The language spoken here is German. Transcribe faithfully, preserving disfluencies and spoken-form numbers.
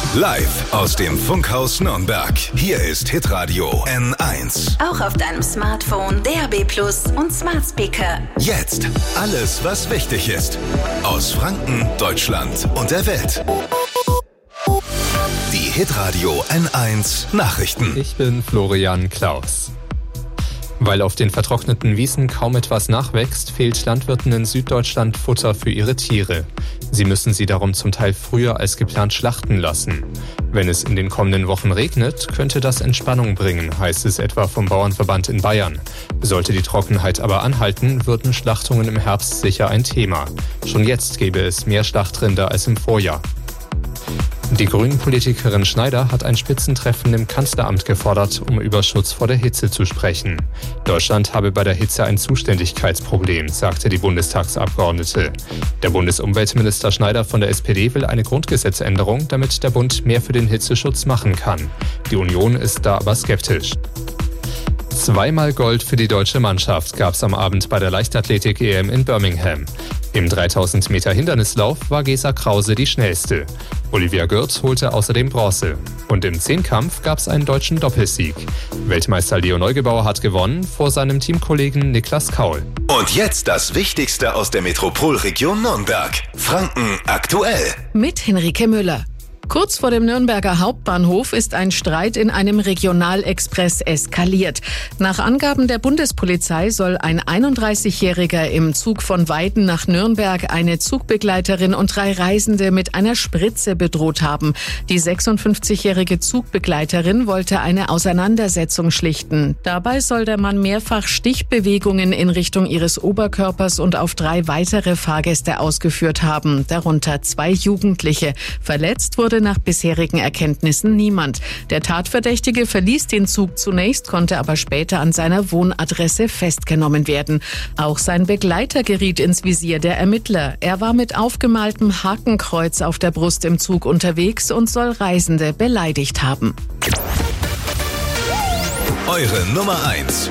Live aus dem Funkhaus Nürnberg. Hier ist Hitradio N eins. Auch auf deinem Smartphone, D A B Plus und Smart Speaker. Jetzt alles, was wichtig ist. Aus Franken, Deutschland und der Welt. Die Hitradio N eins Nachrichten. Ich bin Florian Klaus. Weil auf den vertrockneten Wiesen kaum etwas nachwächst, fehlt Landwirten in Süddeutschland Futter für ihre Tiere. Sie müssen sie darum zum Teil früher als geplant schlachten lassen. Wenn es in den kommenden Wochen regnet, könnte das Entspannung bringen, heißt es etwa vom Bauernverband in Bayern. Sollte die Trockenheit aber anhalten, würden Schlachtungen im Herbst sicher ein Thema. Schon jetzt gäbe es mehr Schlachtrinder als im Vorjahr. Die Grünen-Politikerin Schneider hat ein Spitzentreffen im Kanzleramt gefordert, um über Schutz vor der Hitze zu sprechen. Deutschland habe bei der Hitze ein Zuständigkeitsproblem, sagte die Bundestagsabgeordnete. Der Bundesumweltminister Schneider von der S P D will eine Grundgesetzänderung, damit der Bund mehr für den Hitzeschutz machen kann. Die Union ist da aber skeptisch. Zweimal Gold für die deutsche Mannschaft gab es am Abend bei der Leichtathletik-E M in Birmingham. Im dreitausend Meter Hindernislauf war Gesa Krause die schnellste. Olivia Gürt holte außerdem Bronze. Und im Zehnkampf gab es einen deutschen Doppelsieg. Weltmeister Leo Neugebauer hat gewonnen vor seinem Teamkollegen Niklas Kaul. Und jetzt das Wichtigste aus der Metropolregion Nürnberg. Franken aktuell. Mit Henrike Müller. Kurz vor dem Nürnberger Hauptbahnhof ist ein Streit in einem Regionalexpress eskaliert. Nach Angaben der Bundespolizei soll ein einunddreißigjähriger im Zug von Weiden nach Nürnberg eine Zugbegleiterin und drei Reisende mit einer Spritze bedroht haben. Die sechsundfünfzigjährige Zugbegleiterin wollte eine Auseinandersetzung schlichten. Dabei soll der Mann mehrfach Stichbewegungen in Richtung ihres Oberkörpers und auf drei weitere Fahrgäste ausgeführt haben, darunter zwei Jugendliche. Verletzt wurde nach bisherigen Erkenntnissen niemand. Der Tatverdächtige verließ den Zug zunächst, konnte aber später an seiner Wohnadresse festgenommen werden. Auch sein Begleiter geriet ins Visier der Ermittler. Er war mit aufgemaltem Hakenkreuz auf der Brust im Zug unterwegs und soll Reisende beleidigt haben. Eure Nummer eins